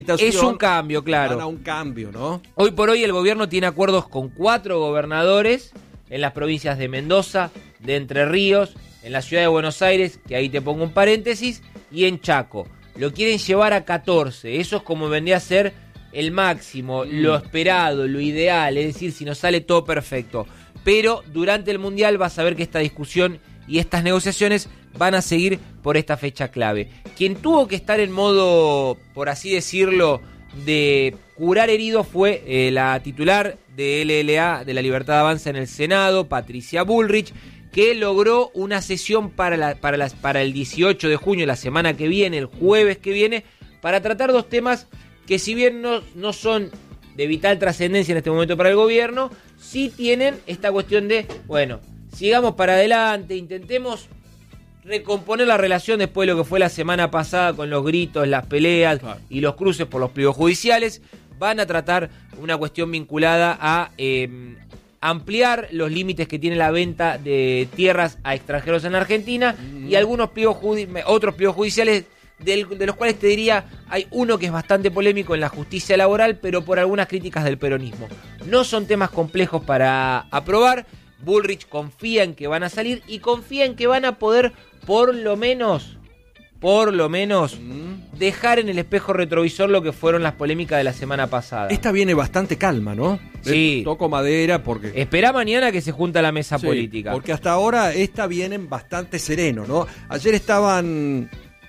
Es un cambio, claro. Van a un cambio, ¿no? Hoy por hoy el gobierno tiene acuerdos con 4 gobernadores en las provincias de Mendoza, de Entre Ríos, en la ciudad de Buenos Aires, que ahí te pongo un paréntesis, y en Chaco. Lo quieren llevar a 14. Eso es como vendría a ser el máximo, lo esperado, lo ideal, es decir, si nos sale todo perfecto. Pero durante el Mundial vas a ver que esta discusión y estas negociaciones van a seguir por esta fecha clave. Quien tuvo que estar en modo, por así decirlo, de curar heridos fue la titular de LLA, de la Libertad Avanza en el Senado, Patricia Bullrich, que logró una sesión para el 18 de junio, la semana que viene, el jueves que viene, para tratar 2 temas que si bien no son de vital trascendencia en este momento para el gobierno, sí tienen esta cuestión de, bueno, sigamos para adelante, intentemos recomponer la relación después de lo que fue la semana pasada con los gritos, las peleas y los cruces por los pliegos judiciales. Van a tratar una cuestión vinculada a ampliar los límites que tiene la venta de tierras a extranjeros en Argentina y algunos otros pliegos judiciales de los cuales te diría, hay uno que es bastante polémico en la justicia laboral, pero por algunas críticas del peronismo. No son temas complejos para aprobar. Bullrich confía en que van a salir y confía en que van a poder por lo menos dejar en el espejo retrovisor lo que fueron las polémicas de la semana pasada. Esta viene bastante calma, ¿no? Sí. Toco madera porque... Espera mañana que se junta la mesa política. Porque hasta ahora esta vienen bastante sereno, ¿no? Ayer estaban...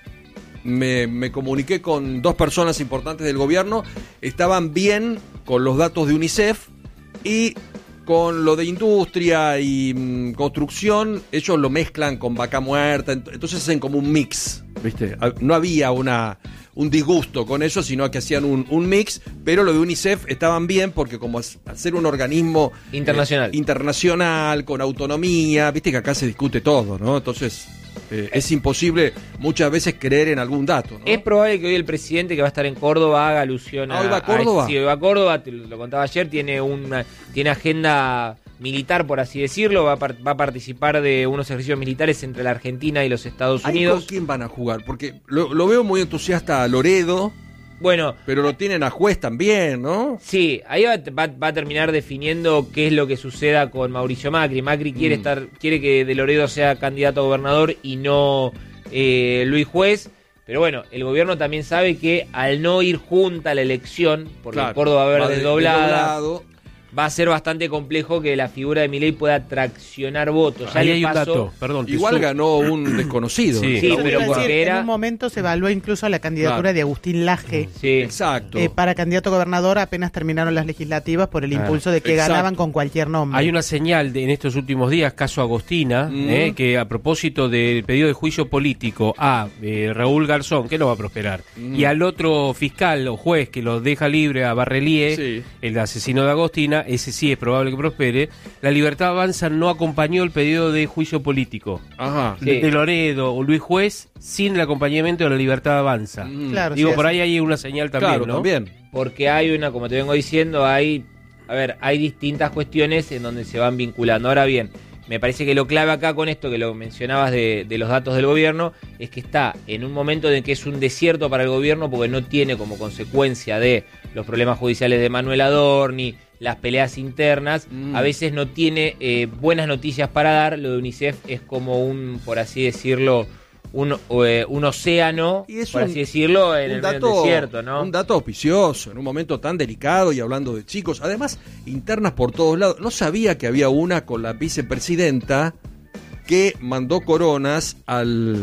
Me comuniqué con 2 personas importantes del gobierno, estaban bien con los datos de UNICEF y con lo de industria y construcción, ellos lo mezclan con vaca muerta, entonces hacen como un mix, ¿viste? No había un disgusto con eso, sino que hacían un mix, pero lo de UNICEF estaban bien porque como al ser un organismo internacional, con autonomía, viste que acá se discute todo, ¿no? Entonces... es imposible muchas veces creer en algún dato, ¿no? Es probable que hoy el presidente que va a estar en Córdoba haga alusión a... ¿Hoy va a Córdoba? Sí, hoy va a Córdoba, te lo contaba ayer, tiene agenda militar, por así decirlo, va a participar de unos ejercicios militares entre la Argentina y los Estados Unidos. ¿Con quién van a jugar? Porque lo veo muy entusiasta a Loredo. Bueno, pero lo tienen a Juez también, ¿no? Sí, ahí va a terminar definiendo qué es lo que suceda con Mauricio Macri. Macri quiere que De Loredo sea candidato a gobernador y no Luis Juez. Pero bueno, el gobierno también sabe que al no ir junta a la elección, porque Córdoba va a haber desdoblado, va a ser bastante complejo que la figura de Milei pueda traccionar votos. Ya ahí le hay pasó. un dato, perdón. Igual ganó un desconocido. Sí, pero porque en un momento se evaluó incluso la candidatura de Agustín Laje. Sí, exacto. Para candidato a gobernador apenas terminaron las legislativas por el impulso de que ganaban con cualquier nombre. Hay una señal en estos últimos días, caso Agostina, que a propósito del pedido de juicio político a Raúl Garzón, que no va a prosperar, y al otro fiscal o juez que lo deja libre a Barrelier, el asesino de Agostina, ese sí es probable que prospere. La Libertad Avanza no acompañó el pedido de juicio político de Loredo o Luis Juez sin el acompañamiento de la Libertad Avanza. Claro, digo, por ahí hay una señal también, ¿no? También. Porque hay como te vengo diciendo, hay distintas cuestiones en donde se van vinculando. Ahora bien, me parece que lo clave acá con esto que lo mencionabas de los datos del gobierno es que está en un momento en que es un desierto para el gobierno porque no tiene como consecuencia de los problemas judiciales de Manuel Adorni, las peleas internas, a veces no tiene buenas noticias para dar. Lo de UNICEF es como por así decirlo, un océano, por así decirlo, en el desierto, ¿no? Un dato auspicioso, en un momento tan delicado y hablando de chicos, además internas por todos lados. No sabía que había una con la vicepresidenta que mandó coronas al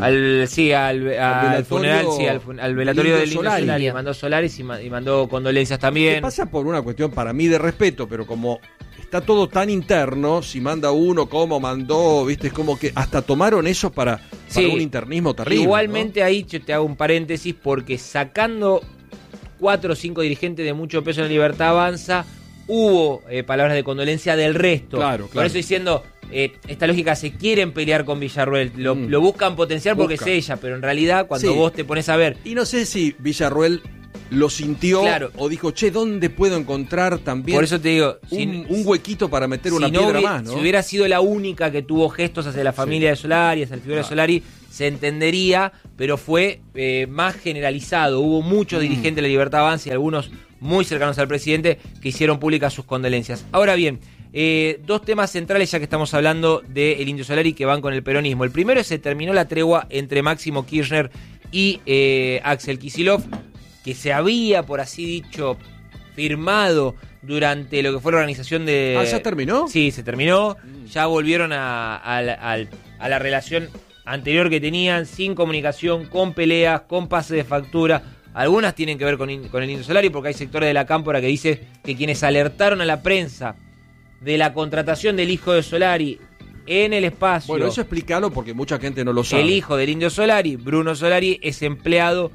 funeral, al velatorio del Indio Solari. Mandó Solares y mandó condolencias también. ¿Qué pasa? Por una cuestión para mí de respeto, pero como está todo tan interno, si manda uno, cómo mandó, viste, es como que hasta tomaron eso para un internismo terrible. Igualmente, ¿no? Ahí yo te hago un paréntesis, porque sacando 4 o 5 dirigentes de mucho peso en la Libertad Avanza, hubo palabras de condolencia del resto. Claro. Por eso diciendo, esta lógica, se quieren pelear con Villarruel, lo buscan potenciar porque es ella, pero en realidad cuando vos te pones a ver... Y no sé si Villarruel lo sintió, Claro. o dijo, che, ¿dónde puedo encontrar también Por eso te digo, un huequito para meter una si no piedra hubiera- más, ¿no? Si hubiera sido la única que tuvo gestos hacia la familia de Solari, hacia el figura de Solari, se entendería, pero fue más generalizado. Hubo muchos dirigentes de la Libertad Avanza y algunos muy cercanos al presidente que hicieron públicas sus condolencias. Ahora bien, dos temas centrales ya que estamos hablando del Indio Solari que van con el peronismo. El primero es se terminó la tregua entre Máximo Kirchner y Axel Kicillof, que se había, por así dicho, firmado durante lo que fue la organización de... ¿Ah, ya terminó? Sí, se terminó. Ya volvieron a la relación anterior que tenían, sin comunicación, con peleas, con pase de factura. Algunas tienen que ver con el Indio Solari, porque hay sectores de la cámpora que dice que quienes alertaron a la prensa de la contratación del hijo de Solari en el espacio... Bueno, eso explícalo porque mucha gente no lo sabe. El hijo del Indio Solari, Bruno Solari, es empleado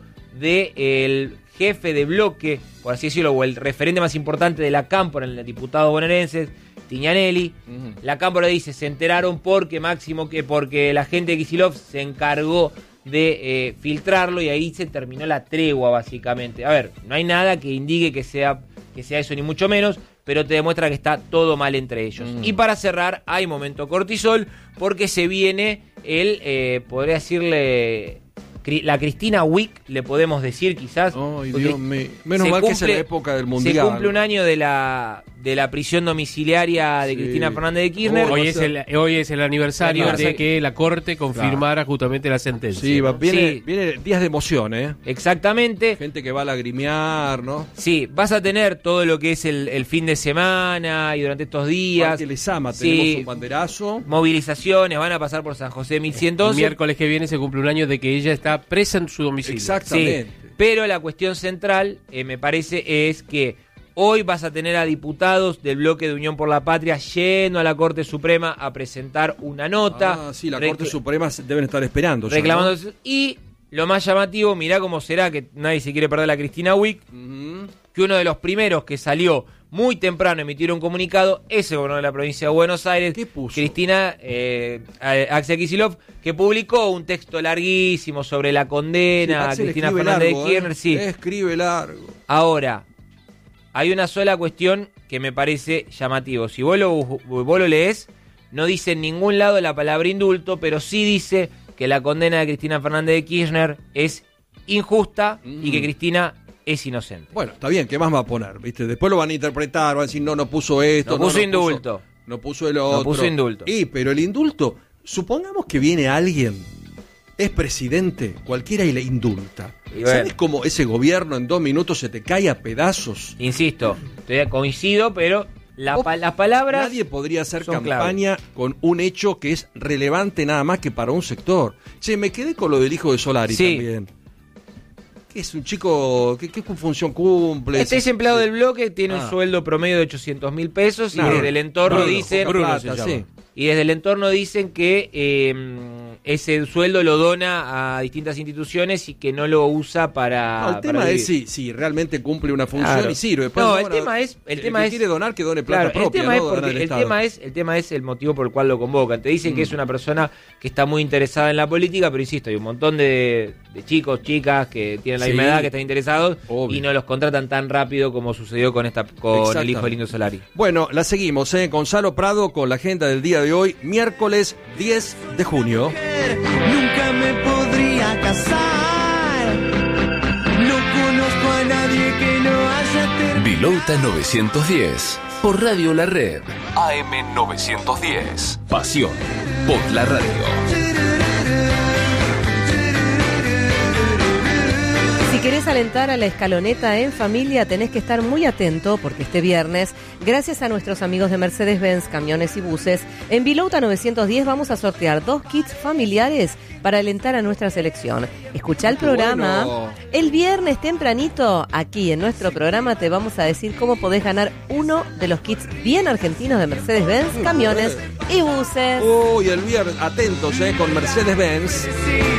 del jefe de bloque, por así decirlo, o el referente más importante de la cámpora, el diputado bonaerense, Tignanelli. La cámpora dice, se enteraron porque la gente de Kicillof se encargó de filtrarlo y ahí se terminó la tregua, básicamente. A ver, no hay nada que indique que sea eso, ni mucho menos, pero te demuestra que está todo mal entre ellos. Y para cerrar, hay momento cortisol, porque se viene podría decirle... La Cristina Week, le podemos decir quizás. Ay, Dios mío. Menos mal que es en la época del Mundial. Se cumple un año de la prisión domiciliaria de Cristina Fernández de Kirchner. Hoy es el aniversario de que la Corte confirmara justamente la sentencia. Sí, viene días de emoción, ¿eh? Exactamente. Gente que va a lagrimear, ¿no? Sí, vas a tener todo lo que es el fin de semana y durante estos días. Parque Lezama, tenemos un banderazo. Movilizaciones, van a pasar por San José de 1112. El miércoles que viene se cumple un año de que ella está presa en su domicilio. Exactamente. Sí, pero la cuestión central, me parece, es que hoy vas a tener a diputados del bloque de Unión por la Patria yendo a la Corte Suprema a presentar una nota. Ah, sí, la Corte Suprema deben estar esperando. Reclamando. Ya, ¿no? Y lo más llamativo, mirá cómo será, que nadie se quiere perder la Cristina Week, que uno de los primeros que salió muy temprano a emitir un comunicado es el gobernador de la provincia de Buenos Aires, ¿Qué puso? Cristina Axel Kicillof, que publicó un texto larguísimo sobre la condena a Cristina Fernández de Kirchner. Sí. Escribe largo. Ahora, hay una sola cuestión que me parece llamativo. Si vos lo lees, no dice en ningún lado la palabra indulto, pero sí dice que la condena de Cristina Fernández de Kirchner es injusta y que Cristina es inocente. Bueno, está bien, ¿qué más va a poner? ¿Viste? Después lo van a interpretar, van a decir, no puso esto. No puso indulto. No puso el otro. No puso indulto. Pero el indulto, supongamos que viene alguien, es presidente, cualquiera y le indulta. Y bueno. ¿Sabes cómo ese gobierno en 2 minutos se te cae a pedazos? Insisto, coincido, pero las palabras... Nadie podría hacer son campaña clave. con un hecho que es relevante nada más que para un sector. Che, me quedé con lo del hijo de Solari también. Es un chico, ¿qué función cumple? Este es empleado del bloque, tiene un sueldo promedio de 800.000 pesos y desde el entorno dicen... Y desde el entorno dicen que ese sueldo lo dona a distintas instituciones y que no lo usa para... el tema es si realmente cumple una función y sirve. Después, el tema es... quiere donar, que done plata propia. El tema es el motivo por el cual lo convocan. Te dicen que es una persona que está muy interesada en la política, pero insisto, hay un montón de chicos, chicas que tienen la misma edad, que están interesados y no los contratan tan rápido como sucedió con el hijo del Indio Solari. Bueno, la seguimos, Gonzalo Prado con la agenda del día de hoy, miércoles 10 de junio. Nunca me podría casar. No conozco a nadie que no haya terminado. Vilota 910 por Radio La Red. AM 910. Pasión por la radio. Si querés alentar a la escaloneta en familia, tenés que estar muy atento porque este viernes, gracias a nuestros amigos de Mercedes-Benz Camiones y Buses, en Vilota 910 vamos a sortear 2 kits familiares para alentar a nuestra selección. Escuchá el programa. Bueno. El viernes tempranito, aquí en nuestro programa, te vamos a decir cómo podés ganar uno de los kits bien argentinos de Mercedes-Benz Camiones y Buses. Uy, el viernes, atentos, con Mercedes-Benz.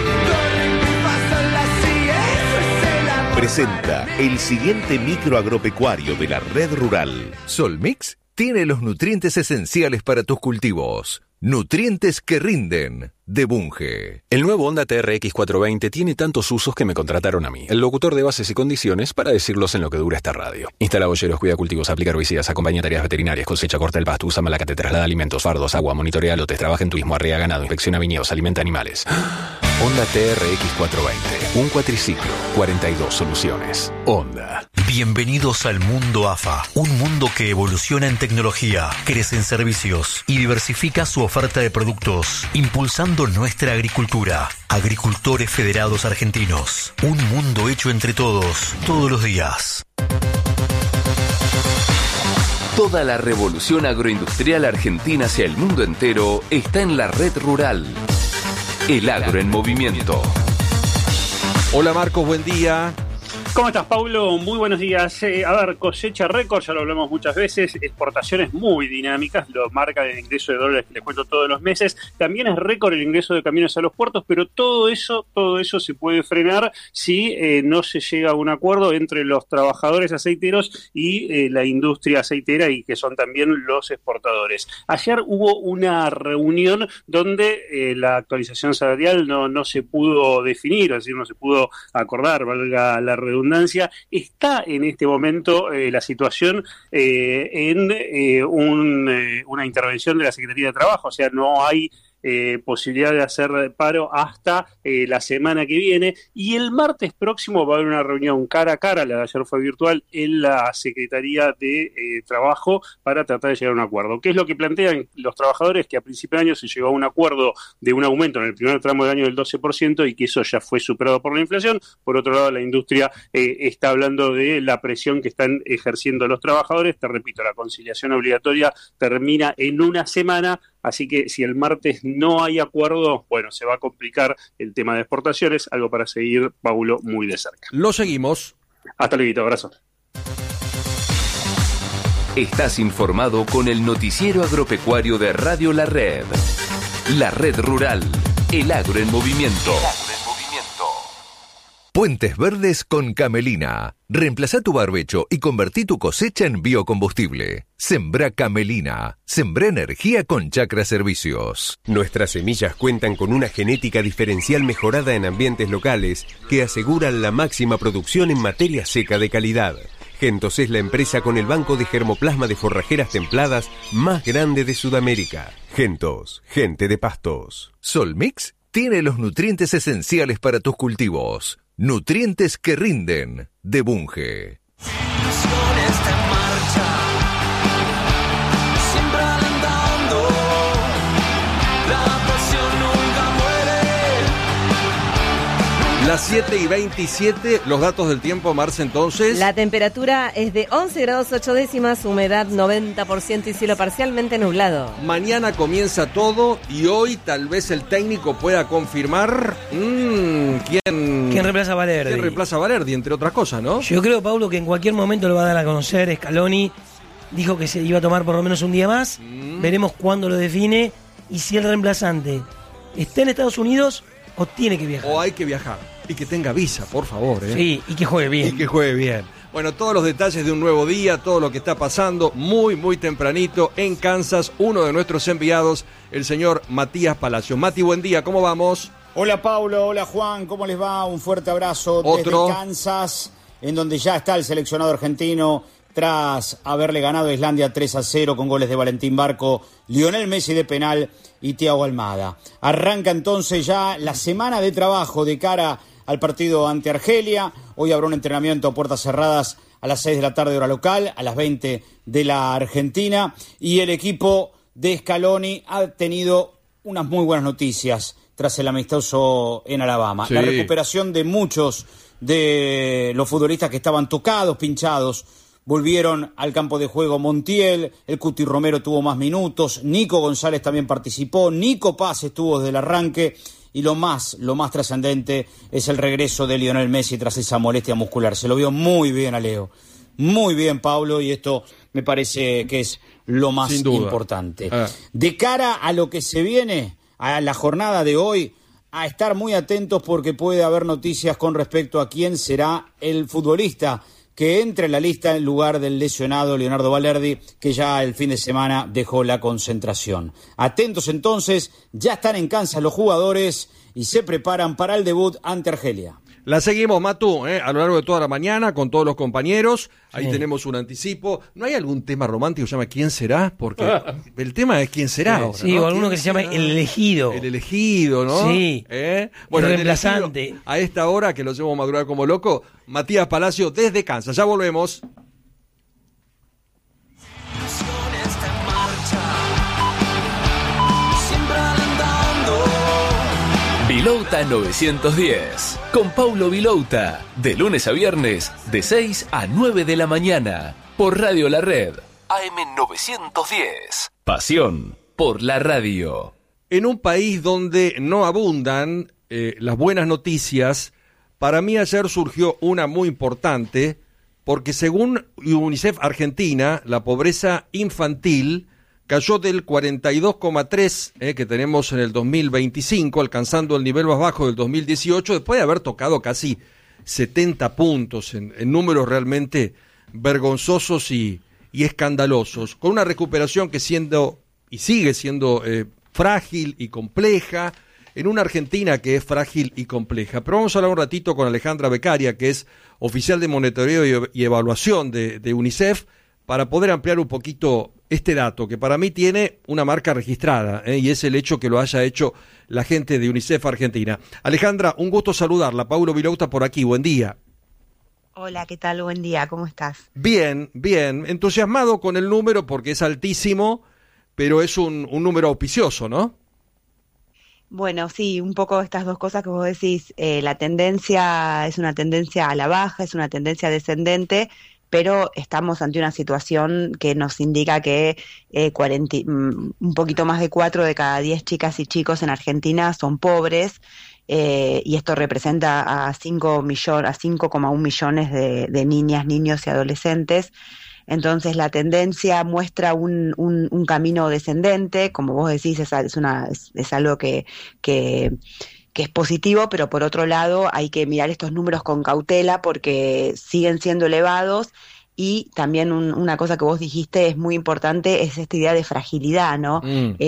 Presenta el siguiente micro agropecuario de la red rural. Solmix tiene los nutrientes esenciales para tus cultivos. Nutrientes que rinden, de Bunge. El nuevo Honda TRX 420 tiene tantos usos que me contrataron a mí, el locutor de bases y condiciones, para decirlos en lo que dura esta radio. Instala boyeros, cuida cultivos, aplica herbicidas, acompaña tareas veterinarias, cosecha, corta el pasto, usa malacate, traslada alimentos, fardos, agua, monitorea lotes, trabaja en turismo, arrea ganado, inspecciona viñedos, alimenta animales. Honda TRX 420, un cuatriciclo, 42 soluciones. Honda. Bienvenidos al mundo AFA, un mundo que evoluciona en tecnología, crece en servicios y diversifica su oferta de productos, impulsando nuestra agricultura. Agricultores Federados Argentinos, un mundo hecho entre todos, todos los días. Toda la revolución agroindustrial argentina hacia el mundo entero está en la red rural. El agro en movimiento. Hola Marcos, buen día. ¿Cómo estás, Paulo? Muy buenos días. Cosecha récord, ya lo hablamos muchas veces, exportaciones muy dinámicas, lo marca el ingreso de dólares que les cuento todos los meses. También es récord el ingreso de camiones a los puertos, pero todo eso se puede frenar si no se llega a un acuerdo entre los trabajadores aceiteros y la industria aceitera, y que son también los exportadores. Ayer hubo una reunión donde la actualización salarial no se pudo definir, es decir, no se pudo acordar, valga la redundancia. Está en este momento la situación en una intervención de la Secretaría de Trabajo, o sea, no hay posibilidad de hacer paro hasta la semana que viene, y el martes próximo va a haber una reunión cara a cara, la de ayer fue virtual, en la Secretaría de Trabajo para tratar de llegar a un acuerdo. ¿Qué es lo que plantean los trabajadores? Que a principio de año se llegó a un acuerdo de un aumento en el primer tramo del año del 12% y que eso ya fue superado por la inflación. Por otro lado, la industria está hablando de la presión que están ejerciendo los trabajadores. Te repito, la conciliación obligatoria termina en una semana. Así que si el martes no hay acuerdo, bueno, se va a complicar el tema de exportaciones, algo para seguir, Paulo, muy de cerca. Lo seguimos. Hasta luego, abrazo. Estás informado con el noticiero agropecuario de Radio La Red. La Red Rural, el agro en movimiento. Puentes Verdes con Camelina. Reemplazá tu barbecho y convertí tu cosecha en biocombustible. Sembrá Camelina. Sembrá energía con Chacra Servicios. Nuestras semillas cuentan con una genética diferencial mejorada en ambientes locales que aseguran la máxima producción en materia seca de calidad. Gentos es la empresa con el banco de germoplasma de forrajeras templadas más grande de Sudamérica. Gentos, gente de pastos. Solmix tiene los nutrientes esenciales para tus cultivos. Nutrientes que rinden, de Bunge. Las 7:27, los datos del tiempo, Marce, entonces. La temperatura es de 11 grados 8 décimas, humedad 90% y cielo parcialmente nublado. Mañana comienza todo y hoy tal vez el técnico pueda confirmar quién reemplaza a Valerdi. ¿Quién reemplaza a Valerdi, entre otras cosas, no? Yo creo, Paulo, que en cualquier momento lo va a dar a conocer. Scaloni dijo que se iba a tomar por lo menos un día más. Veremos cuándo lo define y si el reemplazante está en Estados Unidos o tiene que viajar. O hay que viajar. Y que tenga visa, por favor. Sí, y que juegue bien. Y que juegue bien. Bueno, todos los detalles de un nuevo día, todo lo que está pasando, muy tempranito en Kansas. Uno de nuestros enviados, el señor Matías Palacios. Mati, buen día, ¿cómo vamos? Hola, Paulo, hola, Juan, ¿cómo les va? Un fuerte abrazo desde Kansas, en donde ya está el seleccionado argentino tras haberle ganado a Islandia 3-0 con goles de Valentín Barco, Lionel Messi de penal y Thiago Almada. Arranca entonces ya la semana de trabajo de cara al partido ante Argelia. Hoy habrá un entrenamiento a puertas cerradas a las 6 de la tarde hora local, a las 20 de la Argentina. Y el equipo de Scaloni ha tenido unas muy buenas noticias tras el amistoso en Alabama. Sí. La recuperación de muchos de los futbolistas que estaban tocados, pinchados, volvieron al campo de juego. Montiel, el Cuti Romero tuvo más minutos, Nico González también participó, Nico Paz estuvo desde el arranque, y lo más trascendente es el regreso de Lionel Messi tras esa molestia muscular. Se lo vio muy bien a Leo, muy bien, Pablo, y esto me parece que es lo más importante. De cara a lo que se viene, a la jornada de hoy, a estar muy atentos porque puede haber noticias con respecto a quién será el futbolista que entre en la lista en lugar del lesionado Leonardo Balerdi, que ya el fin de semana dejó la concentración. Atentos entonces, ya están en Kansas los jugadores y se preparan para el debut ante Argelia. La seguimos, Matu, a lo largo de toda la mañana con todos los compañeros. Ahí tenemos un anticipo. ¿No hay algún tema romántico que se llama ¿Quién será? Porque el tema es ¿Quién será? Ahora, sí, ¿no? o alguno que se llama El elegido. El elegido, ¿no? Sí. Bueno, el reemplazante. El elegido, a esta hora, que lo hacemos madurar como loco, Matías Palacio desde Kansas. Ya volvemos. Vilouta 910, con Paulo Vilouta, de lunes a viernes, de 6 a 9 de la mañana, por Radio La Red, AM 910. Pasión por la radio. En un país donde no abundan las buenas noticias, para mí ayer surgió una muy importante, porque según UNICEF Argentina, la pobreza infantil cayó del 42,3 que tenemos en el 2025, alcanzando el nivel más bajo del 2018, después de haber tocado casi 70 puntos en números realmente vergonzosos y escandalosos, con una recuperación que sigue siendo frágil y compleja, en una Argentina que es frágil y compleja. Pero vamos a hablar un ratito con Alejandra Beccaria, que es oficial de monitoreo y evaluación de UNICEF, para poder ampliar un poquito este dato, que para mí tiene una marca registrada, y es el hecho que lo haya hecho la gente de UNICEF Argentina. Alejandra, un gusto saludarla. Paulo Vilouta por aquí, buen día. Hola, ¿qué tal? Buen día, ¿cómo estás? Bien, entusiasmado con el número porque es altísimo, pero es un número auspicioso, ¿no? Bueno, sí, un poco estas dos cosas que vos decís. La tendencia es una tendencia a la baja, es una tendencia descendente, pero estamos ante una situación que nos indica que un poquito más de 4 de cada 10 chicas y chicos en Argentina son pobres, y esto representa a 5,1 millones de niñas, niños y adolescentes. Entonces la tendencia muestra un camino descendente, como vos decís, es algo que es positivo, pero por otro lado hay que mirar estos números con cautela porque siguen siendo elevados. Y también una cosa que vos dijiste es muy importante, es esta idea de fragilidad, ¿no?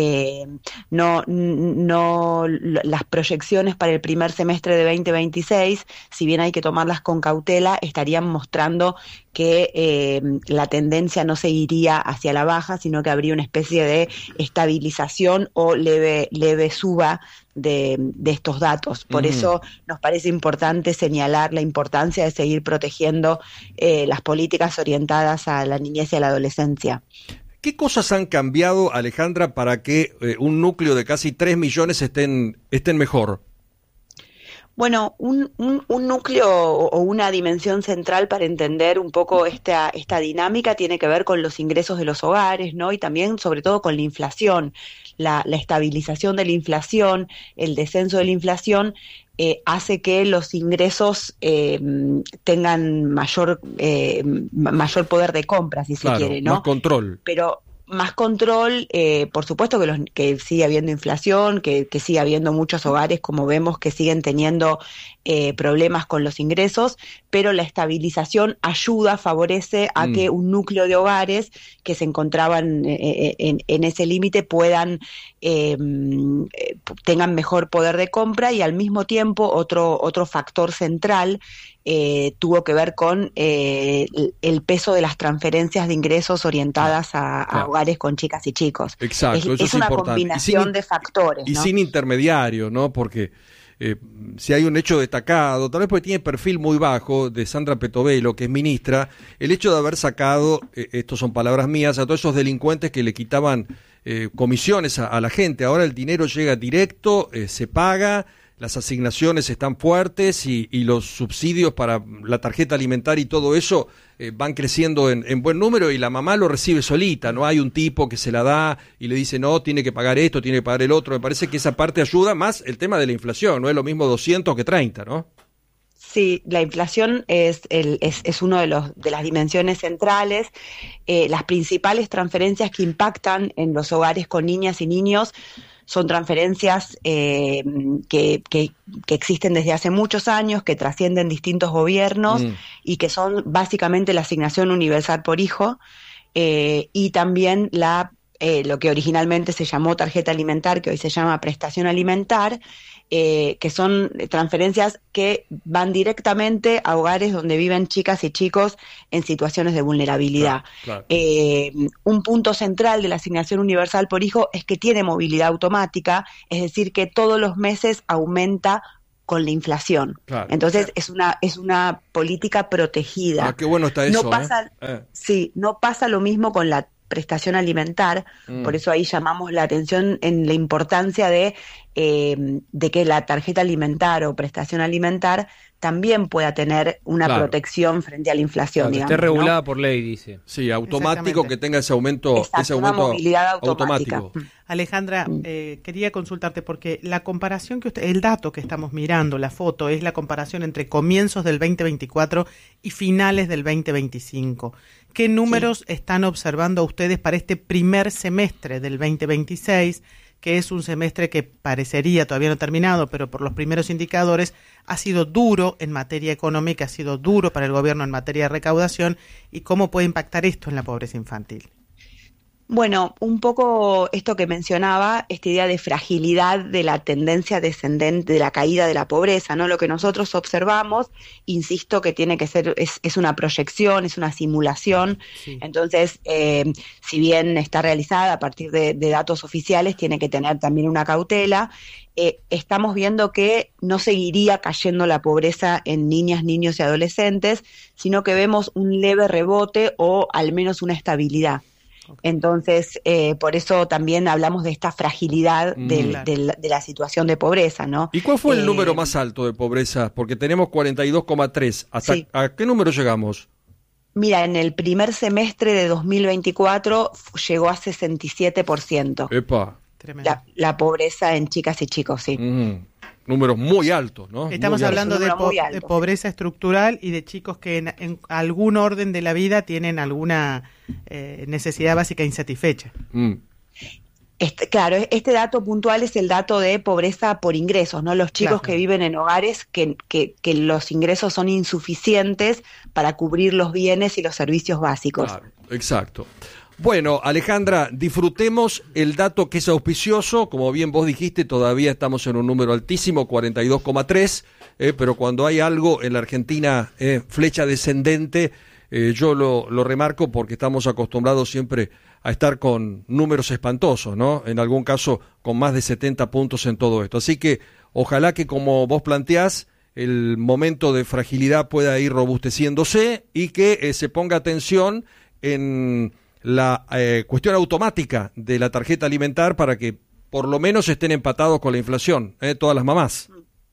Las proyecciones para el primer semestre de 2026, si bien hay que tomarlas con cautela, estarían mostrando que la tendencia no seguiría hacia la baja, sino que habría una especie de estabilización o leve suba de estos datos. Por eso nos parece importante señalar la importancia de seguir protegiendo las políticas orientadas a la niñez y a la adolescencia. ¿Qué cosas han cambiado, Alejandra, para que un núcleo de casi 3 millones estén mejor? Bueno, un núcleo o una dimensión central para entender un poco esta dinámica tiene que ver con los ingresos de los hogares, ¿no? Y también, sobre todo, con la inflación. La estabilización de la inflación, el descenso de la inflación, hace que los ingresos tengan mayor poder de compra, si se quiere, ¿no? Más control. Pero más control, por supuesto que sigue habiendo inflación, que sigue habiendo muchos hogares, como vemos, que siguen teniendo problemas con los ingresos, pero la estabilización favorece a que un núcleo de hogares que se encontraban en ese límite tengan mejor poder de compra, y al mismo tiempo otro factor central tuvo que ver con el peso de las transferencias de ingresos orientadas a hogares con chicas y chicos. Exacto, eso es una importante. combinación de factores, y ¿no? sin intermediario, ¿no? Porque si hay un hecho destacado, tal vez porque tiene perfil muy bajo, de Sandra Petovelo, que es ministra, el hecho de haber sacado, estos son palabras mías, a todos esos delincuentes que le quitaban comisiones a la gente. Ahora el dinero llega directo, se paga, las asignaciones están fuertes y los subsidios para la tarjeta alimentaria y todo eso van creciendo en buen número, y la mamá lo recibe solita, no hay un tipo que se la da y le dice no, tiene que pagar esto, tiene que pagar el otro. Me parece que esa parte ayuda, más el tema de la inflación, no es lo mismo 200 que 30, ¿no? Sí, la inflación es uno de las dimensiones centrales. Las principales transferencias que impactan en los hogares con niñas y niños son transferencias que existen desde hace muchos años, que trascienden distintos gobiernos y que son básicamente la asignación universal por hijo y también lo que originalmente se llamó tarjeta alimentar, que hoy se llama prestación alimentar, que son transferencias que van directamente a hogares donde viven chicas y chicos en situaciones de vulnerabilidad. Claro. Un punto central de la asignación universal por hijo es que tiene movilidad automática, es decir, que todos los meses aumenta con la inflación. Claro. Entonces es una política protegida. Qué bueno está eso. No pasa, sí, no pasa lo mismo con la prestación alimentar, por eso ahí llamamos la atención en la importancia de que la tarjeta alimentar o prestación alimentar también pueda tener una protección frente a la inflación. Claro, esté regulada por ley, dice. Sí, automático, que tenga ese aumento, una movilidad automático. Alejandra, quería consultarte porque la comparación el dato que estamos mirando, la foto, es la comparación entre comienzos del 2024 y finales del 2025. ¿Qué números están observando ustedes para este primer semestre del 2026, que es un semestre que parecería todavía no terminado, pero por los primeros indicadores ha sido duro en materia económica, ha sido duro para el gobierno en materia de recaudación, y cómo puede impactar esto en la pobreza infantil? Bueno, un poco esto que mencionaba, esta idea de fragilidad de la tendencia descendente, de la caída de la pobreza, ¿no? Lo que nosotros observamos, insisto que tiene que ser, es una proyección, es una simulación, entonces, si bien está realizada a partir de datos oficiales, tiene que tener también una cautela. Estamos viendo que no seguiría cayendo la pobreza en niñas, niños y adolescentes, sino que vemos un leve rebote o al menos una estabilidad. Entonces, por eso también hablamos de esta fragilidad de la situación de pobreza, ¿no? ¿Y cuál fue el número más alto de pobreza? Porque tenemos 42,3. ¿A qué número llegamos? Mira, en el primer semestre de 2024 llegó a 67%. ¡Epa! La pobreza en chicas y chicos, sí. Números muy altos, ¿no? Estamos hablando de pobreza estructural y de chicos que en algún orden de la vida tienen alguna necesidad básica insatisfecha. Claro, este dato puntual es el dato de pobreza por ingresos, ¿no? Los chicos que viven en hogares que los ingresos son insuficientes para cubrir los bienes y los servicios básicos. Claro, exacto. Bueno, Alejandra, disfrutemos el dato que es auspicioso. Como bien vos dijiste, todavía estamos en un número altísimo, 42,3, pero cuando hay algo en la Argentina, flecha descendente, yo lo remarco porque estamos acostumbrados siempre a estar con números espantosos, ¿no? En algún caso con más de 70 puntos en todo esto. Así que ojalá que, como vos planteás, el momento de fragilidad pueda ir robusteciéndose y que se ponga atención en la cuestión automática de la tarjeta alimentar para que por lo menos estén empatados con la inflación, todas las mamás.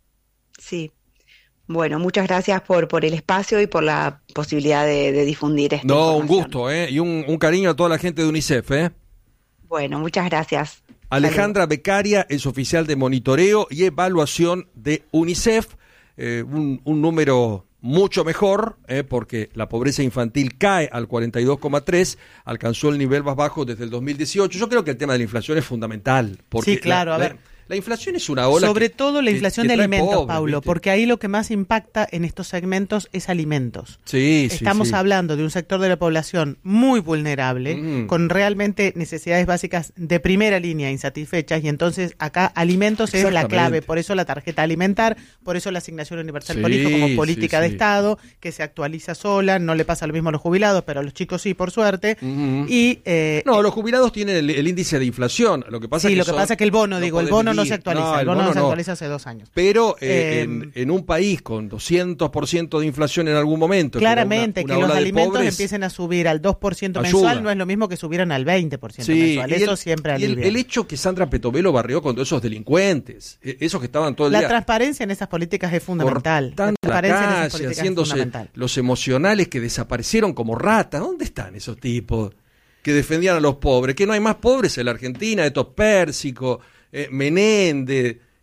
Sí. Bueno, muchas gracias por el espacio y por la posibilidad de difundir esta información. Un gusto, y un cariño a toda la gente de UNICEF. Bueno, muchas gracias. Alejandra Beccaria es oficial de monitoreo y evaluación de UNICEF, un número mucho mejor, porque la pobreza infantil cae al 42,3, alcanzó el nivel más bajo desde el 2018. Yo creo que el tema de la inflación es fundamental. Porque sí, claro, a ver. La inflación es una ola. Sobre todo la inflación de alimentos, Paulo, porque ahí lo que más impacta en estos segmentos es alimentos. Estamos hablando de un sector de la población muy vulnerable, con realmente necesidades básicas de primera línea insatisfechas, y entonces acá alimentos es la clave. Por eso la tarjeta alimentar, por eso la asignación universal por hijo como política de Estado, que se actualiza sola, no le pasa lo mismo a los jubilados, pero a los chicos sí, por suerte. Y los jubilados tienen el índice de inflación. Lo que pasa es que el bono, el bono no se actualiza, el bono no se actualiza hace 2 años. Pero en un país con 200% de inflación en algún momento. Claramente, que los alimentos empiecen a subir al 2% mensual no es lo mismo que subieran al 20% mensual. Eso siempre alivia. El hecho que Sandra Petovelo barrió con todos esos delincuentes, esos que estaban todo el día. La transparencia en esas políticas es fundamental. Haciéndose los emocionales que desaparecieron como ratas. ¿Dónde están esos tipos que defendían a los pobres? Que no hay más pobres en la Argentina, estos Pérsico, Menéndez,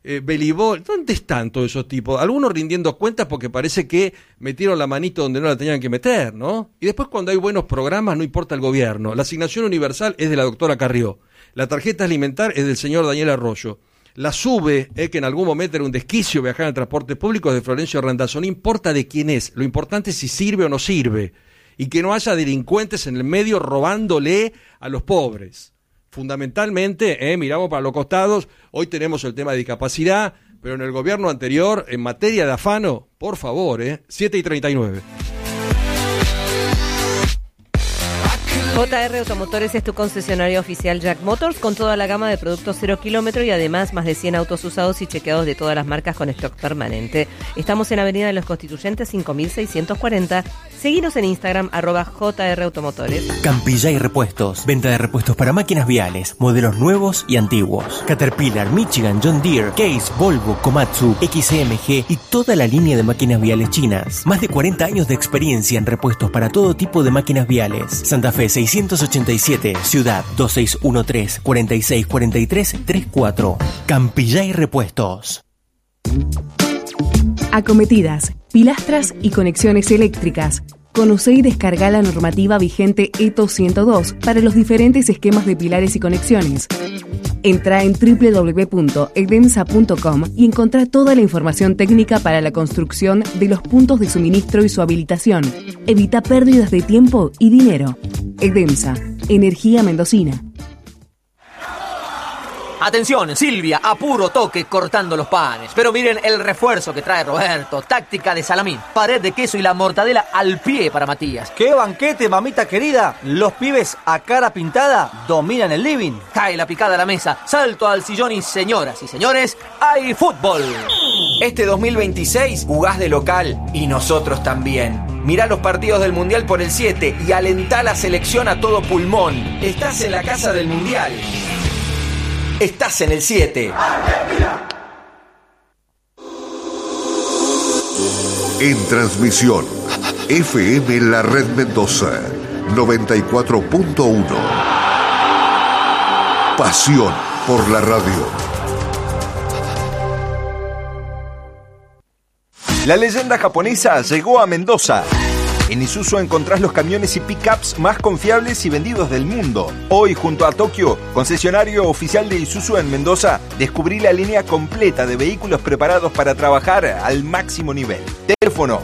Belibol, ¿dónde están todos esos tipos? Algunos rindiendo cuentas porque parece que metieron la manito donde no la tenían que meter, ¿no? Y después cuando hay buenos programas no importa el gobierno. La asignación universal es de la doctora Carrió. La tarjeta alimentar es del señor Daniel Arroyo. La SUBE, que en algún momento era un desquicio viajar en el transporte público, es de Florencio Randazzo. No importa de quién es, lo importante es si sirve o no sirve. Y que no haya delincuentes en el medio robándole a los pobres. Fundamentalmente, miramos para los costados, hoy tenemos el tema de discapacidad, pero en el gobierno anterior, en materia de afano, por favor, 7:39. JR Automotores es tu concesionario oficial Jack Motors con toda la gama de productos 0 kilómetro y además más de 100 autos usados y chequeados de todas las marcas con stock permanente. Estamos en Avenida de los Constituyentes 5640. Seguinos en Instagram @JR Automotores. Campillay Repuestos. Venta de repuestos para máquinas viales, modelos nuevos y antiguos. Caterpillar, Michigan, John Deere, Case, Volvo, Komatsu, XMG y toda la línea de máquinas viales chinas. Más de 40 años de experiencia en repuestos para todo tipo de máquinas viales. Santa Fe 687, Ciudad 2613 4643 34. Campillay Repuestos. Acometidas, pilastras y conexiones eléctricas. Conoce y descarga la normativa vigente ETO 102 para los diferentes esquemas de pilares y conexiones. Entra en www.edemsa.com y encontrá toda la información técnica para la construcción de los puntos de suministro y su habilitación. Evita pérdidas de tiempo y dinero. Edemsa, energía mendocina. Atención, Silvia, a puro toque cortando los panes. Pero miren el refuerzo que trae Roberto. Táctica de salamín, pared de queso y la mortadela al pie para Matías. ¡Qué banquete, mamita querida! Los pibes a cara pintada dominan el living. Cae la picada a la mesa, salto al sillón y señoras y señores, hay fútbol. Este 2026 jugás de local y nosotros también. Mirá los partidos del Mundial por el 7 y alentá la selección a todo pulmón. Estás en la casa del Mundial. Estás en el 7. En transmisión, FM La Red Mendoza, 94.1. Pasión por la radio. La leyenda japonesa llegó a Mendoza. En Isuzu encontrás los camiones y pickups más confiables y vendidos del mundo. Hoy, junto a Tokio, concesionario oficial de Isuzu en Mendoza, descubrí la línea completa de vehículos preparados para trabajar al máximo nivel. Teléfono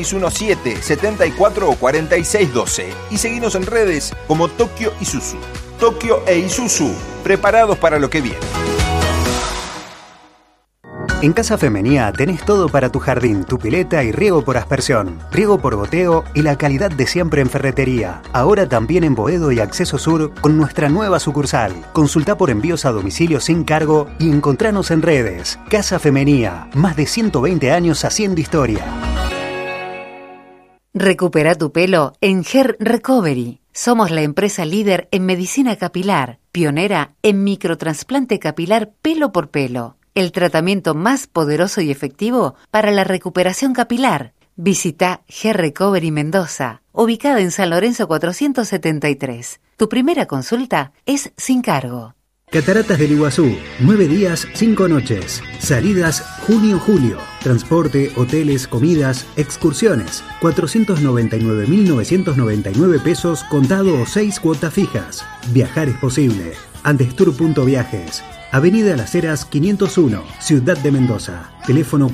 2617-744612 y seguinos en redes como Tokio Isuzu. Tokio e Isuzu, preparados para lo que viene. En Casa Femenía tenés todo para tu jardín, tu pileta y riego por aspersión, riego por goteo y la calidad de siempre en ferretería. Ahora también en Boedo y Acceso Sur con nuestra nueva sucursal. Consultá por envíos a domicilio sin cargo y encontranos en redes. Casa Femenía, más de 120 años haciendo historia. Recupera tu pelo en Hair Recovery. Somos la empresa líder en medicina capilar, pionera en microtrasplante capilar pelo por pelo. El tratamiento más poderoso y efectivo para la recuperación capilar. Visita Hair Recovery Mendoza, ubicada en San Lorenzo 473. Tu primera consulta es sin cargo. Cataratas del Iguazú, 9 días, 5 noches. Salidas junio-julio. Transporte, hoteles, comidas, excursiones. 499.999 pesos contado o 6 cuotas fijas. Viajar es posible. Andestur.viajes. Avenida Las Heras 501, Ciudad de Mendoza. Teléfono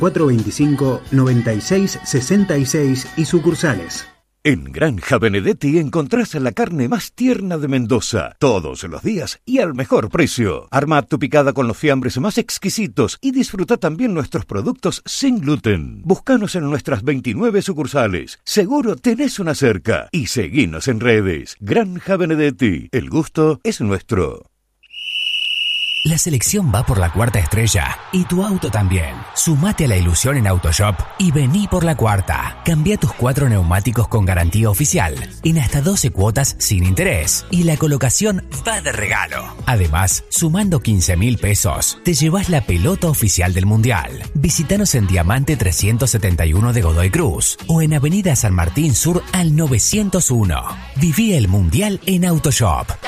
425-9666 y sucursales. En Granja Benedetti encontrás la carne más tierna de Mendoza, todos los días y al mejor precio. Arma tu picada con los fiambres más exquisitos y disfruta también nuestros productos sin gluten. Búscanos en nuestras 29 sucursales. Seguro tenés una cerca. Y seguinos en redes. Granja Benedetti. El gusto es nuestro. La selección va por la cuarta estrella y tu auto también. Sumate a la ilusión en Autoshop y vení por la cuarta. Cambia tus 4 neumáticos con garantía oficial en hasta 12 cuotas sin interés y la colocación va de regalo. Además, sumando 15.000 pesos, te llevas la pelota oficial del Mundial. Visítanos en Diamante 371 de Godoy Cruz o en Avenida San Martín Sur al 901. Viví el Mundial en Autoshop.